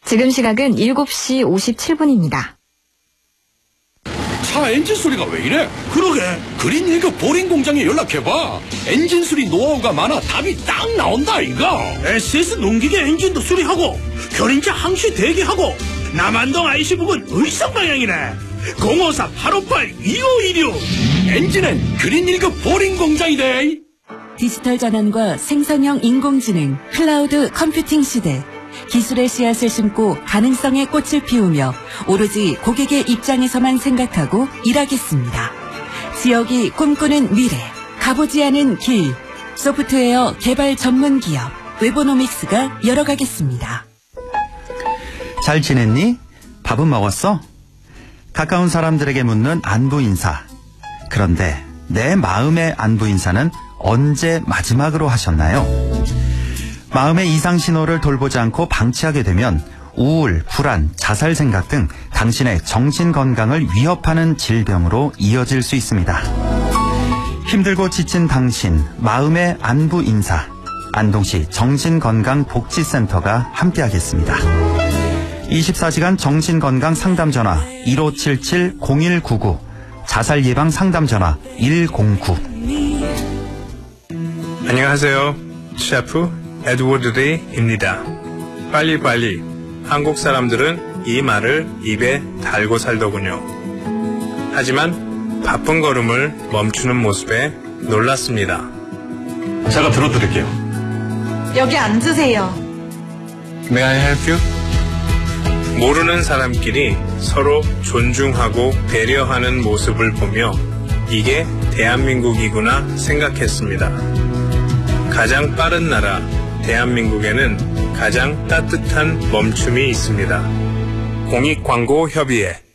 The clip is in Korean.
지금 시각은 7시 57분입니다. 차 엔진 소리가 왜 이래? 그러게. 그린 1급 보링 공장에 연락해봐. 엔진 수리 노하우가 많아 답이 딱 나온다 이거. SS 농기계 엔진도 수리하고 견인차 항시 대기하고 남한동 IC 부근 의성 방향이네. 054-858-2516. 엔진은 그린 1급 보링 공장이래. 디지털 전환과 생성형 인공지능, 클라우드 컴퓨팅 시대. 기술의 씨앗을 심고 가능성의 꽃을 피우며 오로지 고객의 입장에서만 생각하고 일하겠습니다. 지역이 꿈꾸는 미래, 가보지 않은 길. 소프트웨어 개발 전문 기업 웨보노믹스가 열어가겠습니다. 잘 지냈니? 밥은 먹었어? 가까운 사람들에게 묻는 안부 인사. 그런데 내 마음의 안부 인사는 언제 마지막으로 하셨나요? 마음의 이상 신호를 돌보지 않고 방치하게 되면 우울, 불안, 자살 생각 등 당신의 정신 건강을 위협하는 질병으로 이어질 수 있습니다. 힘들고 지친 당신, 마음의 안부 인사. 안동시 정신건강복지센터가 함께하겠습니다. 24시간 정신건강 상담 전화 1577-0199, 자살 예방 상담 전화 109. 안녕하세요. 셰프 에드워드 데이입니다. 빨리빨리. 한국 사람들은 이 말을 입에 달고 살더군요. 하지만 바쁜 걸음을 멈추는 모습에 놀랐습니다. 제가 들어드릴게요. 여기 앉으세요. May I help you? 모르는 사람끼리 서로 존중하고 배려하는 모습을 보며 이게 대한민국이구나 생각했습니다. 가장 빠른 나라 대한민국에는 가장 따뜻한 멈춤이 있습니다. 공익광고협의회